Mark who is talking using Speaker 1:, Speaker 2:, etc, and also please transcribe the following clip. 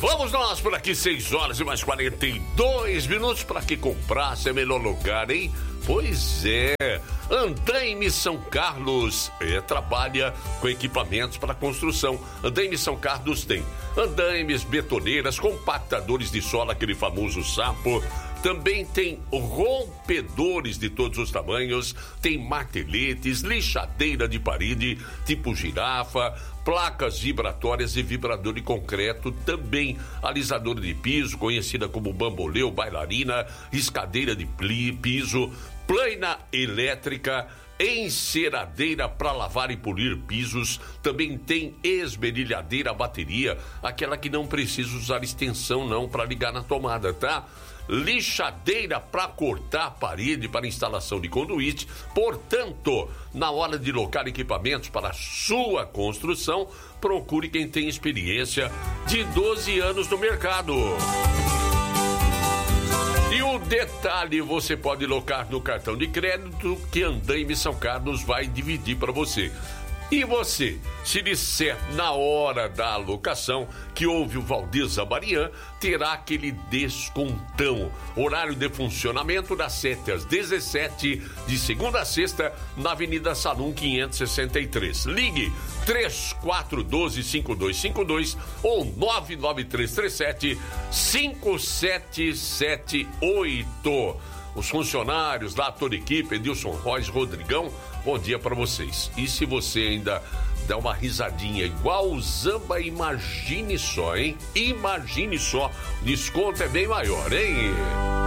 Speaker 1: Vamos nós por aqui, 6 horas e mais 42 minutos. Para que comprar, se é melhor lugar, hein? Pois é, Andaime São Carlos trabalha com equipamentos para construção. Andaime São Carlos tem andaimes, betoneiras, compactadores de solo, aquele famoso sapo. Também tem rompedores de todos os tamanhos, tem marteletes, lixadeira de parede tipo girafa, placas vibratórias e vibrador de concreto, também alisadora de piso, conhecida como bambolê ou bailarina, escadeira de piso, plana elétrica, enceradeira para lavar e polir pisos, também tem esmerilhadeira a bateria, aquela que não precisa usar extensão não para ligar na tomada, tá? Lixadeira para cortar a parede para instalação de conduíte. Portanto, na hora de locar equipamentos para a sua construção, procure quem tem experiência de 12 anos no mercado. E o detalhe, você pode locar no cartão de crédito que Andaime São Carlos vai dividir para você. E você, se disser na hora da alocação que houve o Valdir Zabarian, terá aquele descontão. Horário de funcionamento das 7 às 17, de segunda a sexta, na Avenida Salum 563. Ligue 3412-5252 ou 99337-5778. Os funcionários da toda a equipe, Edilson Royce, Rodrigão, bom dia para vocês. E se você ainda dá uma risadinha igual o Zamba, imagine só, hein? Imagine só, o desconto é bem maior, hein?